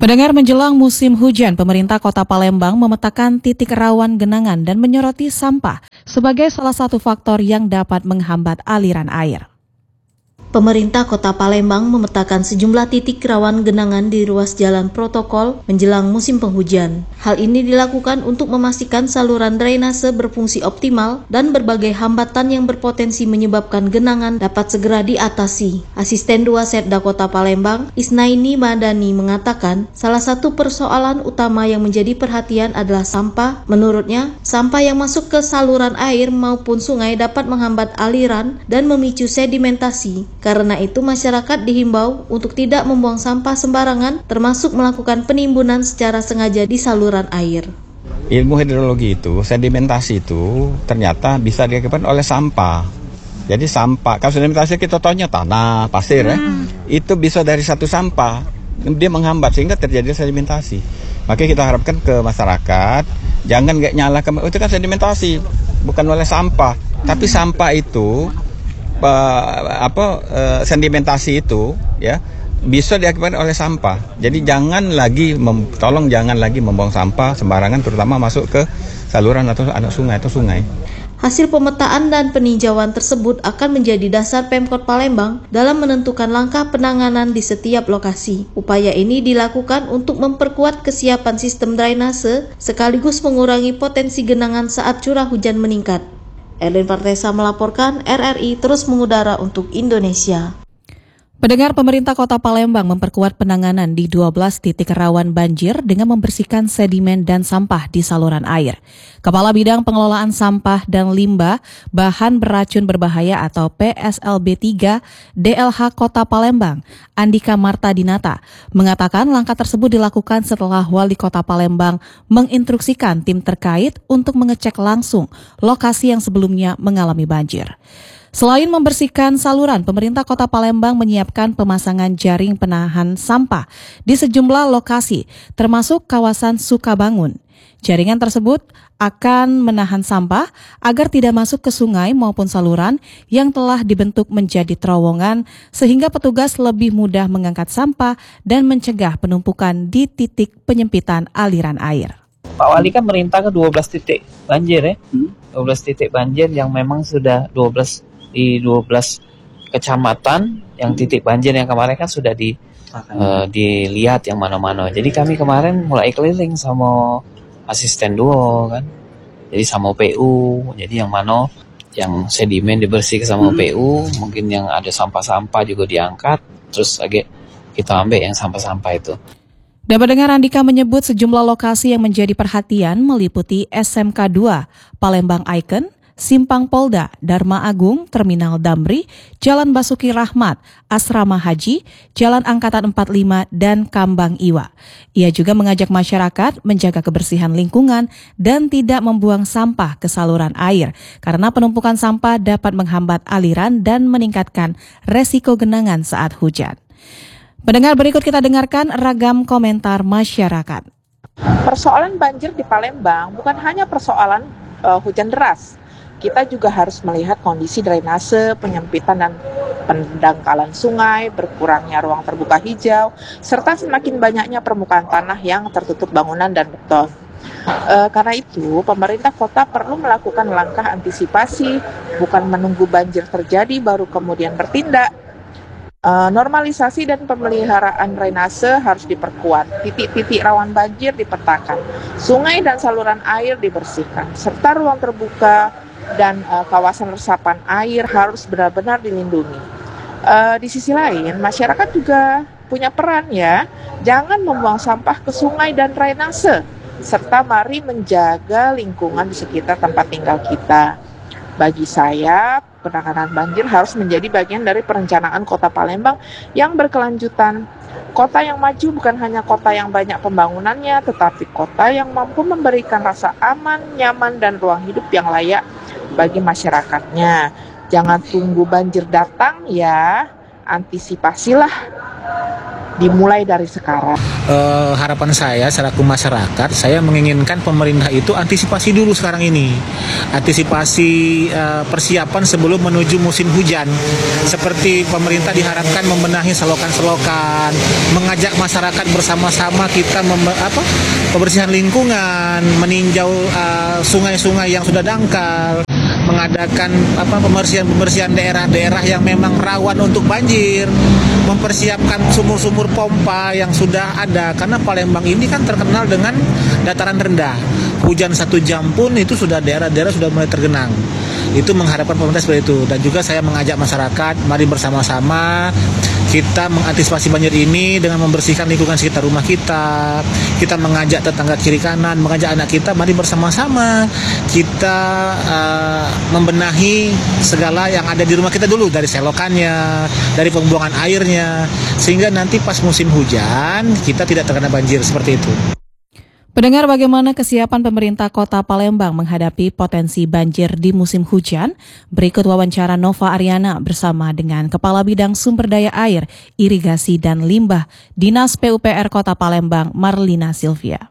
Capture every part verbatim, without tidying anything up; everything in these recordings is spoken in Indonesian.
Pendengar, menjelang musim hujan, pemerintah Kota Palembang memetakan titik rawan genangan dan menyoroti sampah sebagai salah satu faktor yang dapat menghambat aliran air. Pemerintah Kota Palembang memetakan sejumlah titik rawan genangan di ruas jalan protokol menjelang musim penghujan. Hal ini dilakukan untuk memastikan saluran drainase berfungsi optimal dan berbagai hambatan yang berpotensi menyebabkan genangan dapat segera diatasi. Asisten dua Setda Kota Palembang, Isnaini Madani, mengatakan salah satu persoalan utama yang menjadi perhatian adalah sampah. Menurutnya, sampah yang masuk ke saluran air maupun sungai dapat menghambat aliran dan memicu sedimentasi. Karena itu masyarakat dihimbau untuk tidak membuang sampah sembarangan, termasuk melakukan penimbunan secara sengaja di saluran air. Ilmu hidrologi itu, sedimentasi itu ternyata bisa diakibatkan oleh sampah. Jadi sampah, kalau sedimentasi kita tahunya tanah, pasir ya, hmm. itu bisa dari satu sampah, dia menghambat sehingga terjadi sedimentasi. Makanya kita harapkan ke masyarakat, jangan nggak nyalakan, oh, itu kan sedimentasi, bukan oleh sampah. Hmm. Tapi sampah itu Uh, apa uh, sedimentasi itu ya bisa diakibatkan oleh sampah. Jadi jangan lagi mem, tolong jangan lagi membuang sampah sembarangan, terutama masuk ke saluran atau anak sungai atau sungai. Hasil pemetaan dan peninjauan tersebut akan menjadi dasar Pemkot Palembang dalam menentukan langkah penanganan di setiap lokasi. Upaya ini dilakukan untuk memperkuat kesiapan sistem drainase sekaligus mengurangi potensi genangan saat curah hujan meningkat. Erlin Partesa melaporkan, R R I terus mengudara untuk Indonesia. Pendengar, pemerintah Kota Palembang memperkuat penanganan di dua belas titik rawan banjir dengan membersihkan sedimen dan sampah di saluran air. Kepala Bidang Pengelolaan Sampah dan Limbah Bahan Beracun Berbahaya atau P S L B tiga D L H Kota Palembang, Andika Marta Dinata, mengatakan langkah tersebut dilakukan setelah Wali Kota Palembang menginstruksikan tim terkait untuk mengecek langsung lokasi yang sebelumnya mengalami banjir. Selain membersihkan saluran, pemerintah Kota Palembang menyiapkan pemasangan jaring penahan sampah di sejumlah lokasi, termasuk kawasan Sukabangun. Jaringan tersebut akan menahan sampah agar tidak masuk ke sungai maupun saluran yang telah dibentuk menjadi terowongan, sehingga petugas lebih mudah mengangkat sampah dan mencegah penumpukan di titik penyempitan aliran air. Pak Wali kan merintah ke dua belas titik banjir ya, dua belas titik banjir yang memang sudah dua belas di dua belas kecamatan yang titik banjir yang kemarin kan sudah di uh, dilihat yang mana-mana. Jadi kami kemarin mulai keliling sama asisten duo kan. Jadi sama P U, jadi yang mana yang sedimen dibersihkan sama hmm. P U, mungkin yang ada sampah-sampah juga diangkat, terus agak kita ambil yang sampah-sampah itu. Dan pendengar, Andika menyebut sejumlah lokasi yang menjadi perhatian meliputi S M K dua, Palembang Icon, Simpang Polda, Dharma Agung, Terminal Damri, Jalan Basuki Rahmat, Asrama Haji, Jalan Angkatan empat puluh lima, dan Kambang Iwa. Ia juga mengajak masyarakat menjaga kebersihan lingkungan dan tidak membuang sampah ke saluran air, karena penumpukan sampah dapat menghambat aliran dan meningkatkan resiko genangan saat hujan. Pendengar, berikut kita dengarkan ragam komentar masyarakat. Persoalan banjir di Palembang bukan hanya persoalan uh, hujan deras. Kita juga harus melihat kondisi drainase, penyempitan dan pendangkalan sungai, berkurangnya ruang terbuka hijau, serta semakin banyaknya permukaan tanah yang tertutup bangunan dan beton. E, karena itu, pemerintah kota perlu melakukan langkah antisipasi, bukan menunggu banjir terjadi baru kemudian bertindak. E, normalisasi dan pemeliharaan drainase harus diperkuat, titik-titik rawan banjir dipetakan, sungai dan saluran air dibersihkan, serta ruang terbuka dan uh, kawasan resapan air harus benar-benar dilindungi. Uh, di sisi lain, masyarakat juga punya peran ya, jangan membuang sampah ke sungai dan drainase, serta mari menjaga lingkungan di sekitar tempat tinggal kita. Bagi saya, penanganan banjir harus menjadi bagian dari perencanaan Kota Palembang yang berkelanjutan. Kota yang maju bukan hanya kota yang banyak pembangunannya, tetapi kota yang mampu memberikan rasa aman, nyaman, dan ruang hidup yang layak bagi masyarakatnya. Jangan tunggu banjir datang ya, antisipasilah dimulai dari sekarang. Uh, harapan saya selaku masyarakat, saya menginginkan pemerintah itu antisipasi dulu sekarang ini, antisipasi uh, persiapan sebelum menuju musim hujan. Seperti pemerintah diharapkan membenahi selokan-selokan, mengajak masyarakat bersama-sama kita mem- apa, pembersihan lingkungan, meninjau uh, sungai-sungai yang sudah dangkal, mengadakan apa pembersihan-pembersihan daerah-daerah yang memang rawan untuk banjir, mempersiapkan sumur-sumur pompa yang sudah ada, karena Palembang ini kan terkenal dengan dataran rendah. Hujan satu jam pun itu sudah daerah-daerah sudah mulai tergenang. Itu mengharapkan pemerintah seperti itu. Dan juga saya mengajak masyarakat, mari bersama-sama kita mengantisipasi banjir ini dengan membersihkan lingkungan sekitar rumah kita. Kita mengajak tetangga kiri kanan, mengajak anak kita, mari bersama-sama kita uh, membenahi segala yang ada di rumah kita dulu, dari selokannya, dari pembuangan airnya, sehingga nanti pas musim hujan kita tidak terkena banjir seperti itu. Pendengar, bagaimana kesiapan pemerintah Kota Palembang menghadapi potensi banjir di musim hujan? Berikut wawancara Nova Ariana bersama dengan Kepala Bidang Sumber Daya Air, Irigasi dan Limbah, Dinas P U P R Kota Palembang, Marlina Silvia.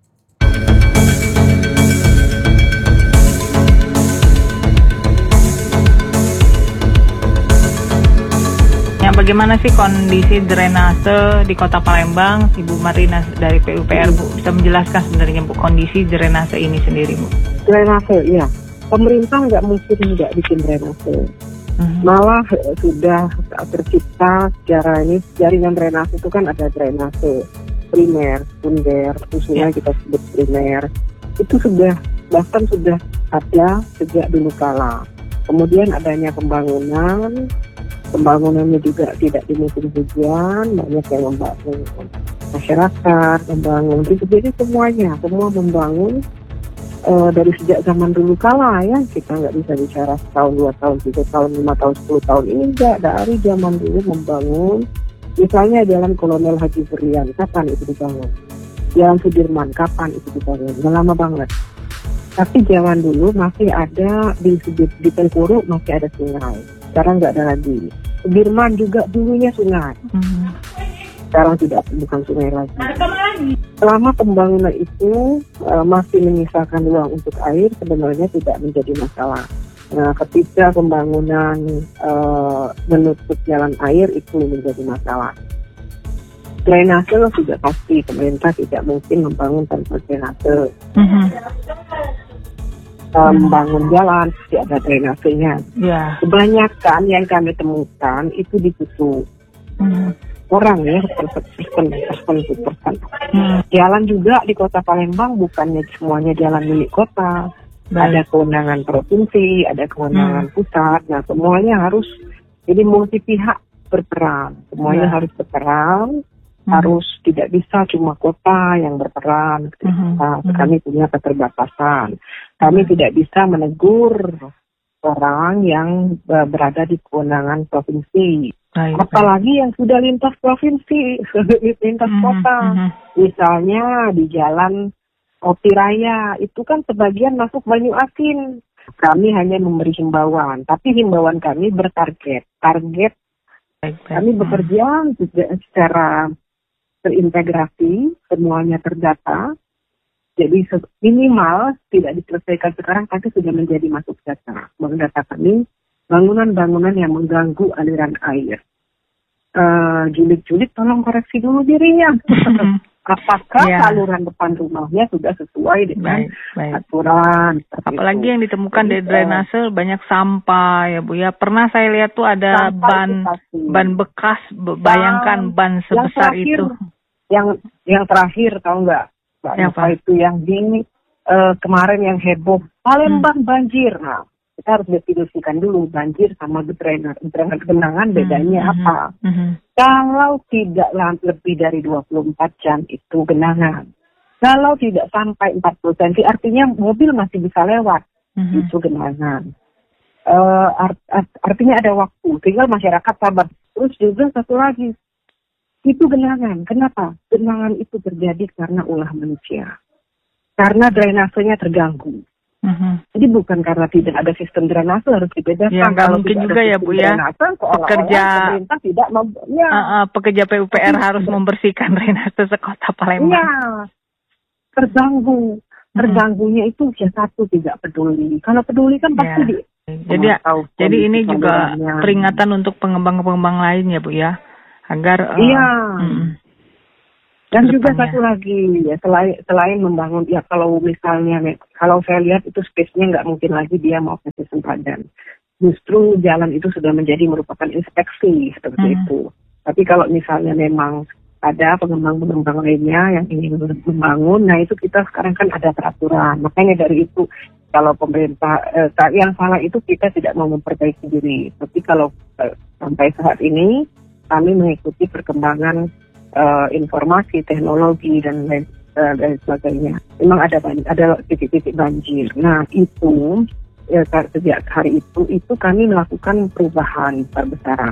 Bagaimana sih kondisi drainase di Kota Palembang? Ibu Marlina dari P U P R, Bu, bisa menjelaskan sebenarnya, Bu, kondisi drainase ini sendiri, Bu? Drainase, ya. Pemerintah nggak mungkin nggak bikin drainase. Uh-huh. Malah sudah tercipta secara ini, jaringan drainase itu kan ada drainase primer, sekunder, khususnya yeah. kita sebut primer. Itu sudah, bahkan sudah ada sejak dulu kala. Kemudian adanya pembangunan, Pembangunannya juga tidak di musim hujan, banyak yang membangun masyarakat, membangun, jadi semuanya, semua membangun uh, dari sejak zaman dulu kala ya, kita nggak bisa bicara setahun, dua tahun, tiga tahun, lima tahun, sepuluh tahun, ini enggak, dari zaman dulu membangun, misalnya Jalan Kolonel Haji Berian, kapan itu dibangun? Jalan Sudirman, kapan itu dibangun? Udah lama banget. Tapi zaman dulu masih ada, di, di, di Tengkuru masih ada sungai. Sekarang nggak ada lagi. Sudirman juga dulunya sungai. Hmm. Sekarang tidak, bukan sungai lagi. Selama pembangunan itu uh, masih menyisakan ruang untuk air, sebenarnya tidak menjadi masalah. Nah, ketika pembangunan uh, menutup jalan air itu menjadi masalah. Drainase sudah pasti, pemerintah tidak mungkin membangun tanpa drainase. Hmm. Membangun jalan, tidak ada drainasenya. Yeah. Kebanyakan yang kami temukan itu ditutup. Mm. Orang ya, persen, persen, persen. Mm. Jalan juga di Kota Palembang bukannya semuanya jalan milik kota. Baik. Ada kewenangan provinsi, ada kewenangan mm. pusat. Nah, semuanya harus, jadi multi pihak berperan. Semuanya yeah. harus berperan. Hmm. Harus tidak bisa cuma kota yang berperan. Hmm. Nah, hmm. Kami punya keterbatasan. Kami hmm. tidak bisa menegur orang yang uh, berada di kewenangan provinsi. Baik, apalagi baik. Yang sudah lintas provinsi, lintas hmm. kota. Hmm. Misalnya di jalan Oti Raya, itu kan sebagian masuk Banyu Asin. Kami hanya memberi himbauan, tapi himbauan kami bertarget. Target baik, baik. Kami bekerja juga secara terintegrasi, semuanya terdata, jadi minimal tidak diselesaikan sekarang, tapi sudah menjadi masuk data. Bank data kami, bangunan-bangunan yang mengganggu aliran air. Uh, Julid-julid tolong koreksi dulu dirinya. Apakah ya. saluran depan rumahnya sudah sesuai dengan baik, baik. aturan? Apalagi itu. Yang ditemukan di drainase banyak sampah ya Bu ya. Pernah saya lihat tuh ada sampah ban ban bekas, bayangkan ban sebesar yang terakhir, itu. Yang yang terakhir tahu nggak? Apa itu yang di uh, kemarin yang heboh Palembang hmm. banjir. Nah, kita harus definisikan dulu banjir sama drainase, drainase genangan bedanya hmm. apa? Hmm. Kalau tidak lebih dari dua puluh empat jam itu genangan. Kalau tidak sampai empat puluh sentimeter artinya mobil masih bisa lewat. Mm-hmm. Itu genangan. Uh, art, art, artinya ada waktu. Tinggal masyarakat sabar. Terus juga satu lagi. Itu genangan. Kenapa? Genangan itu terjadi karena ulah manusia. Karena drainasenya terganggu. Mm-hmm. Jadi bukan karena tidak ada sistem drainase harus dibedakan. Ya, nggak mungkin juga ya Bu ya. Pekerja pemerintah tidak mem- ya. uh, uh, pekerja P U P R harus membersihkan drainase sekota Palembang. Iya, terganggu. Terganggunya hmm. itu ya satu tidak peduli. Kalau peduli kan pasti ya. di. Jadi jadi ini juga peringatan untuk pengembang-pengembang lain ya Bu ya, agar. Uh, iya. Hmm. Dan juga satu lagi ya, selain selain membangun ya, kalau misalnya kalau saya lihat itu space-nya nggak mungkin lagi dia mau kasih sempadan. Justru jalan itu sudah menjadi merupakan inspeksi seperti hmm. itu. Tapi kalau misalnya memang ada pengembang-pengembang lainnya yang ingin membangun, nah itu kita sekarang kan ada peraturan. Makanya dari itu kalau pemerintah eh, yang salah itu kita tidak mau memperbaiki diri. Tapi kalau eh, sampai saat ini kami mengikuti perkembangan Uh, informasi, teknologi dan lain uh, dan sebagainya. Memang ada banyak, ada titik-titik banjir. Nah itu ya, sejak hari itu itu kami melakukan perubahan besar-besaran.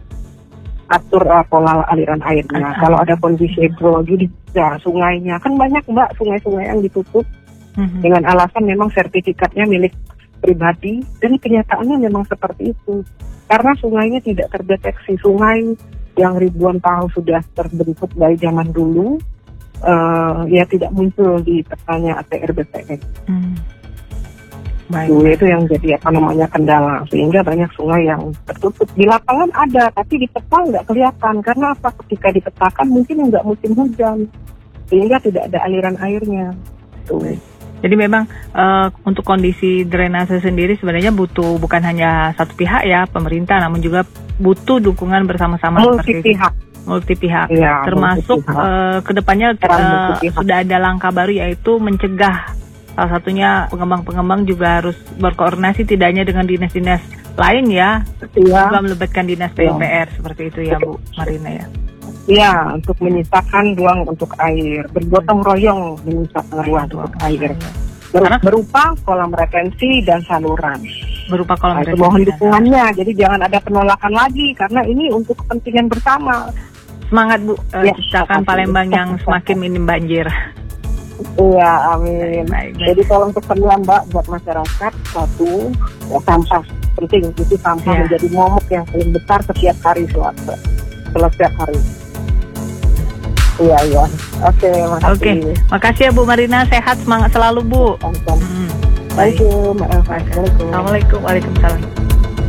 Atur uh, pola aliran airnya. Kalau ada kondisi hidrologi di ya, sungainya kan banyak Mbak sungai-sungai yang ditutup mm-hmm. dengan alasan memang sertifikatnya milik pribadi, dan kenyataannya memang seperti itu. Karena sungainya tidak terdeteksi. Sungai yang ribuan tahun sudah terbentuk dari zaman dulu, uh, ya tidak muncul di petanya A T R B P S. Hmm. Baik. Dulu itu yang jadi apa namanya kendala, sehingga banyak sungai yang tertutup. Di lapangan ada, tapi di peta nggak kelihatan. Karena apa? Ketika dipetakan mungkin nggak musim hujan, sehingga tidak ada aliran airnya. Tuh. Jadi memang uh, untuk kondisi drainase sendiri sebenarnya butuh bukan hanya satu pihak ya, pemerintah, namun juga butuh dukungan bersama-sama multi pihak. Multi pihak. Ya, termasuk multi pihak. Uh, kedepannya uh, sudah ada langkah baru yaitu mencegah. Salah satunya pengembang-pengembang juga harus berkoordinasi tidak hanya dengan dinas-dinas lain ya, ya. juga melibatkan dinas P U P R ya. Seperti itu ya Bu Marina ya. Ya, untuk menyisakan ruang untuk air, bergotong royong menyisakan ruang untuk air. Ber- berupa kolam retensi dan saluran. Berupa kolam nah, retensi. Mohon dukungannya, jadi jangan ada penolakan lagi karena ini untuk kepentingan bersama. Semangat Bu, ya, ciptakan Palembang yang semakin minim banjir. Iya, amin. Baik, baik. Jadi tolong pesannya Mbak buat masyarakat, satu, ya, sampah penting, itu sampah ya. Menjadi momok yang paling besar setiap hari selasa, setiap hari. Iya, iya. Oke, makasih. Oke, makasih ya Bu Marina. Sehat, semangat selalu Bu. Hmm. Baik. Assalamualaikum. Assalamualaikum. Waalaikumsalam.